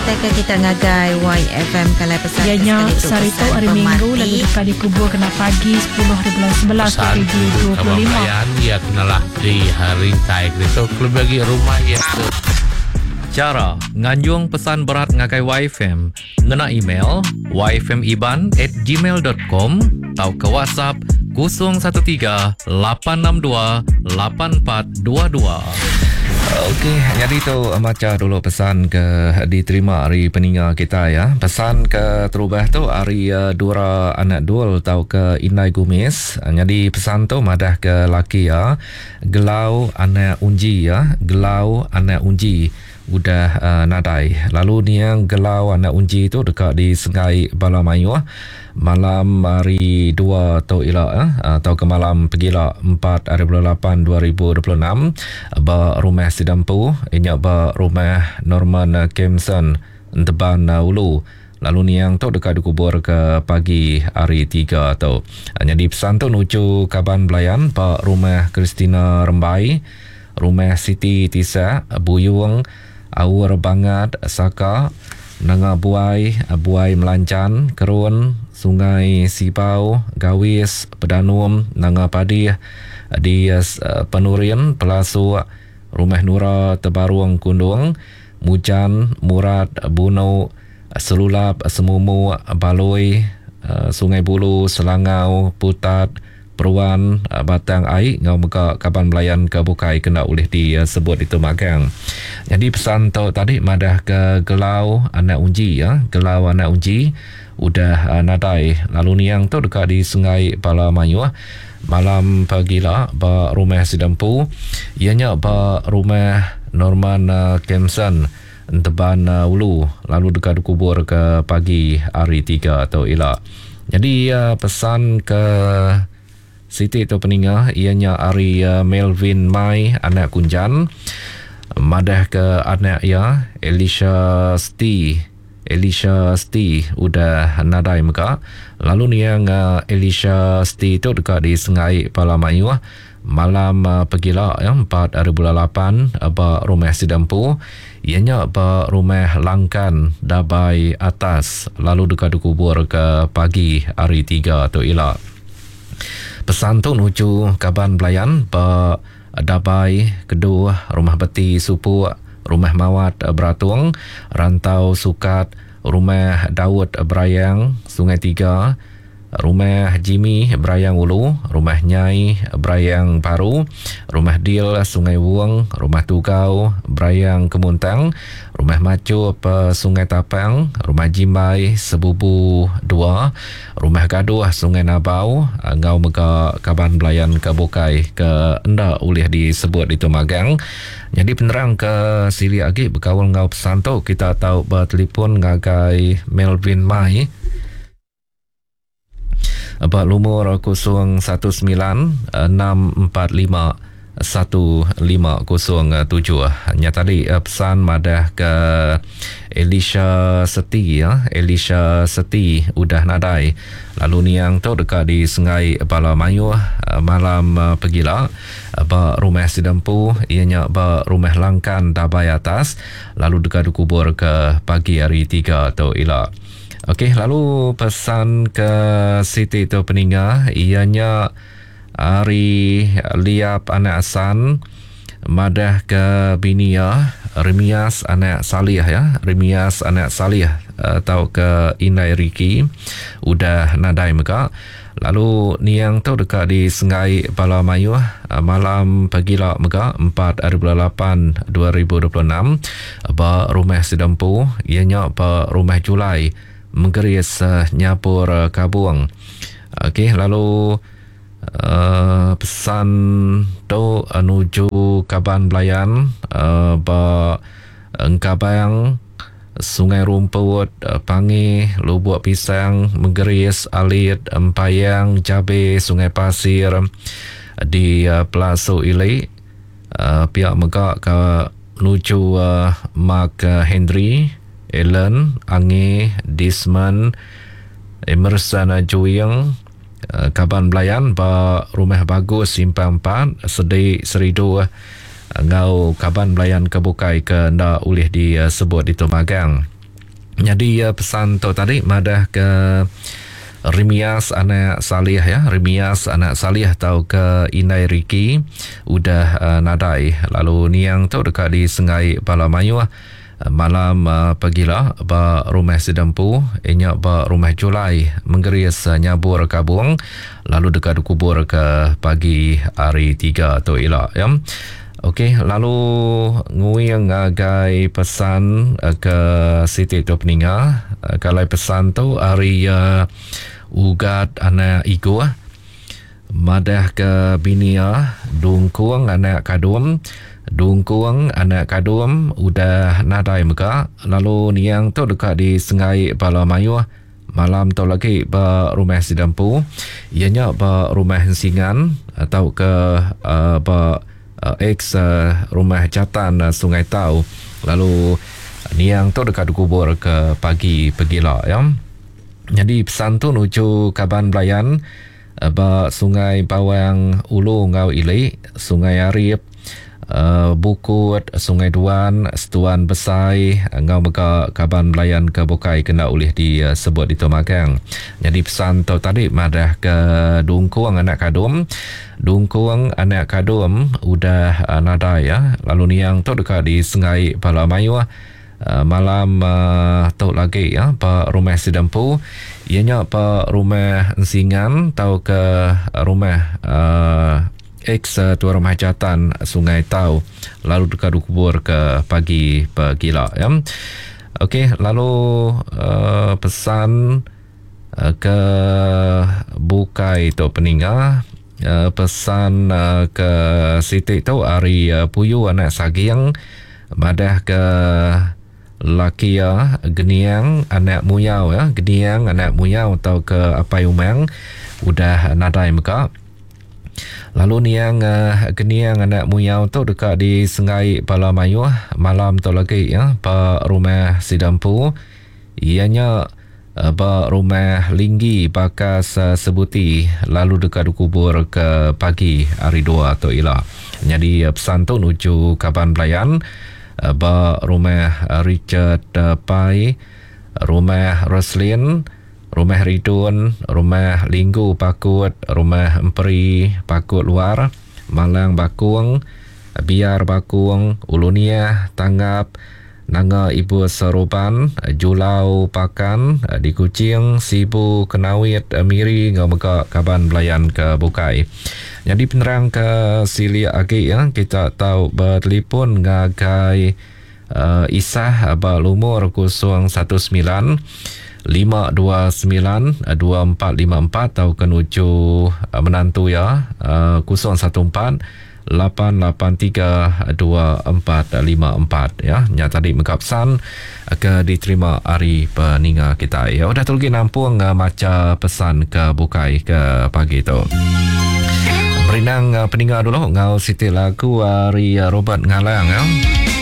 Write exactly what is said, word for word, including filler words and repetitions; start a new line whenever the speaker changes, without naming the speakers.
ke kita ngagai Y F M kalau pesan
ianya sarito hari Minggu lalu dekat dikubur kena pagi sepuluh hari bulan sebelas tujuh dua puluh lima
ya kenalah di hari taik itu klub bagi rumah ya.
Cara nganjung pesan berat ngakai Y F M ngena email y f m iban at gmail dot com atau ke WhatsApp kosong satu tiga lapan enam dua lapan empat dua dua.
Okey, jadi tu macam dulu pesan ke diterima hari peninggal kita ya. Pesan ke terubah tu hari uh, dua anak dul tau ke Inai Gumis. Jadi pesan tu madah ke laki ya. Gelau anak unji ya. Gelau anak unji udah uh, nadai. Lalu ni yang gelau anak unji tu dekat di Sungai Balamayu malam hari dua atau ila eh, atau ke malam pegila empat hari bulan lapan dua ribu dua puluh enam ba rumah Sidampu inya ba rumah Norman Kemson Teban Ulu. Lalu ni yang tu dekat dikubur ke pagi hari tiga tu. Jadi pesan tu nuju Kaban Belayan ba rumah Kristina Rembai, rumah Siti Tisa Buyung Awur Bangat Saka Nanga Buai Buai Melancan Kerun Sungai Sipau Gawis Pedanum Nanga Padi di uh, Penurian Pelasu Rumah Nura Tebaruang Kundung Mujan Murad Bunau Selulap Semumu Baloi uh, Sungai Bulu Selangau Putat Peruan uh, Batang Ai ngau muka Kaban Belayan ke Bukai kena oleh disebut uh, itu magang. Jadi pesan tu tadi madah ke Gelau anak unji ya. Gelau anak unji udah uh, nadai. Lalu ni yang tu dekat di Sungai Balamayu malam pagila ba rumah Sidampu ianya ba rumah Norman uh, Kemson Teban uh, Ulu. Lalu dekat dikubur ke pagi hari tiga atau ila. Jadi uh, pesan ke Siti itu peninggal ianya Ari uh, Melvin Mai anak Kunjan madah ke anak ya Elisha Sti Elisha Sti udah nadai muka. Lalu ni yang uh, Elisha Sti itu dekat di Sungai Balamayu malam uh, pegila ya empat hari bulan lapan ba rumah Sidampu ianya ba rumah Langkan Dabai Atas. Lalu dekat dikubur ke pagi hari tiga atau ila. Pesan tu nuju Kaban Belayan ba Dabai Kedua Rumah Beti Supu Rumah Mawat Beratung Rantau Sukat Rumah Daud Berayang Sungai Tiga Rumah Jimmy Berayang Ulu Rumah Nyai Berayang Baru Rumah Dil Sungai Wuang Rumah Tugau Berayang Kemuntang Rumah Macup Sungai Tapang Rumah Jimbai Sebubu Dua Rumah Gaduh Sungai Nabau ngau mega Kaban Belayan ke Bukai ke enda oleh disebut itu magang. Jadi penerang ke sili agi berkawal ngau pesan tu kita tahu bertelefon ngagai Melvin Mai abad lumur kosong satu sembilan enam empat lima satu lima kosong tujuh. Nya tadi pesan madah ke Elisha Seti ya. Elisha Seti udah nadai. Lalu ni yang tu dekat di Sungai Balamayu malam pegila ba rumah Sidampu ianya ba rumah Langkan Dabai Atas. Lalu dekat dikubur ke pagi hari tiga atau ila. Okey, lalu pesan ke Siti itu peninggal ianya Ari Liap anak Asan madah ke Binia Remias anak Salih ya. Remias anak Salih atau ke Inai Riki udah nadai meka. Lalu ni yang tu dekat di Sungai Balamayu malam pagila meka empat hari bulan lapan dua ribu dua puluh enam ba rumah Sidampu ianya ba rumah Julai Menggeris uh, Nyapur uh, Kabuang. Okey, lalu uh, pesan tu uh, nuju Kaban Belayan uh, ba Engkabayang Sungai Rumput uh, Pangi Lubuk Pisang Menggeris Alit Empayang Cabe Sungai Pasir uh, di uh, Plaso Ili uh, pihak megak ke nuju uh, Mark uh, Henry Ellen, Angi, Disman, Emerson Juyang, Kaban Belayan ba rumah bagus Simpang empat Sedih Seridu ngau Kaban Belayan ke Bukai ke nda ulih disebut itu magang. Jadi uh, pesan tu tadi madah ke Rimias anak Salih ya, Rimias anak Salih atau ke Inai Riki udah uh, nadai. Lalu niang tu dekat di Sengai Balamayu uh, malam uh, pagilah ba rumah sedempu inya ba rumah Julai menggeris uh, nyabur kabung lalu dekat kubur ke pagi hari tiga tu elak ya. Okey, lalu ngui ngagai pesan uh, ke Siti tu peninga uh, kalau pesan tu hari uh, ugat anak igu madah ke binia dungkuang anak kadum dungkuang anak kadum udah nadai muka lalu niang tu dekat di Sengai Balamayu malam tu lagi ba rumah sedempu ianya ba rumah Singan atau ke uh, ba uh, ex uh, rumah jatan uh, Sungai Tau lalu niang tu dekat kubur ke pagi pegila ya. Jadi pesan tu nuju Kaban Belayan ba Sungai Bawang Ulu Ngau Ili, Sungai Arif, uh, Bukut, Sungai Duan, Setuan Besai, Ngau Mega Kaban Belayan ke Bukai kena ulih disebut di Tomakang. Jadi pesan tu tadi madah ke Dungkuang anak kadum. Dungkuang anak kadum udah uh, nadai ya. Lalu niang tu dekat di Sengai Balamayu. Uh, malam uh, tu lagi ya pa rumah sedempu ianya pa rumah Singan tau ke rumah uh, ex uh, tua rumah jatan Sungai Tau lalu dekat kubur ke pagi pegila ya. Okey, lalu uh, pesan uh, ke Bukai tu peninggal uh, pesan uh, ke Siti tu hari uh, Puyu anak Sagiang madah ke Lakia Geniang anak Muyau ya, Geniang anak Muyau atau ke Apai Umang udah nadai muka. Lalu niang uh, Geniang anak Muyau tu dekat di Sengai Balamayu malam tu lagi ya pa rumah Sidampu ianya uh, pa rumah Linggi Bakas uh, Sebuti lalu dekat kubur ke pagi hari dua tu ialah. Jadi uh, pesan tu nuju Kaban Belayan ba rumah Richard uh, Pai, rumah Roslin, rumah Ridun, rumah Linggu Pakut, rumah Emperi Pakut Luar, Malang Bakung, Biar Bakung, Ulunia Tanggap, Nanga Ibu Seroban, Julau Pakan, di Kuching, Sibu Kenawit, Miri Ngamega Kaban Belayan ke Bukai. Jadi penerang ke Sili Agi ya, kita tahu bertelefon ngagai uh, Isah abal umur kosong satu sembilan lima dua sembilan dua empat lima empat atau kenuju uh, menantu ya uh, kosong satu empat lapan lapan tiga dua empat lima empat ya. Nya tadi mengkapsan ke diterima hari peninga kita ya. Udah tulgi nampung uh, maca pesan ke Bukai ke pagi tu. Berinang uh, peninga dulu ngau Siti lagu hari uh, Robert Ngalang ya.